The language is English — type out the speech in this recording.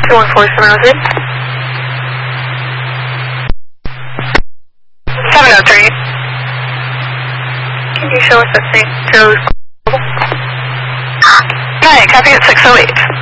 214 703. Can you show us the thing to... Hi, copy at 608.